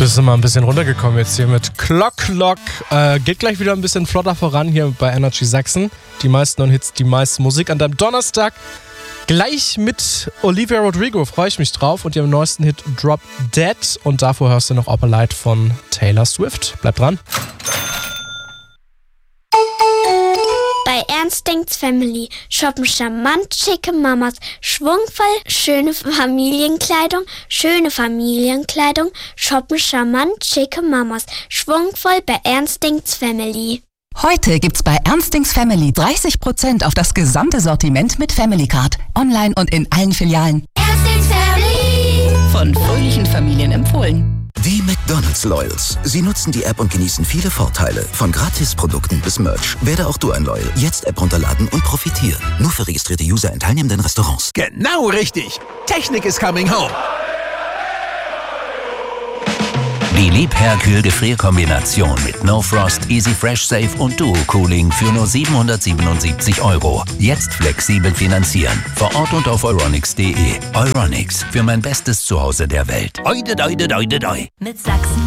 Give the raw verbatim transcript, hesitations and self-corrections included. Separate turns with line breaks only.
sind wir ein bisschen runtergekommen jetzt hier mit Clock Clock. Äh, geht gleich wieder ein bisschen flotter voran hier bei Energy Sachsen. Die meisten neuen Hits, die meiste Musik an deinem Donnerstag. Gleich mit Olivia Rodrigo, freue ich mich drauf. Und ihrem neuesten Hit Drop Dead. Und davor hörst du noch Upper Light von Taylor Swift. Bleib dran.
Bei Ernst denkt's Family shoppen charmant schicke Mamas, schwungvoll schöne Familienkleidung, schöne Familienkleidung, shoppen charmant schicke Mamas, schwungvoll bei Ernst denkt's Family.
Heute gibt's bei Ernst denkt's Family dreißig Prozent auf das gesamte Sortiment mit Family Card. Online und in allen Filialen.
Ernst denkt's Family.
Von fröhlichen Familien empfohlen.
Die McDonald's Loyals. Sie nutzen die App und genießen viele Vorteile. Von Gratisprodukten bis Merch. Werde auch du ein Loyal. Jetzt App runterladen und profitieren. Nur für registrierte User in teilnehmenden Restaurants.
Genau richtig. Technik is coming home.
Die Liebherr-Kühl-Gefrierkombination mit No Frost, Easy Fresh Safe und Duo Cooling für nur siebenhundertsiebenundsiebzig Euro. Jetzt flexibel finanzieren. Vor Ort und auf euronics punkt de. Euronics. Für mein bestes Zuhause der Welt. Oide, oide, oide, oide.
Mit Sachsen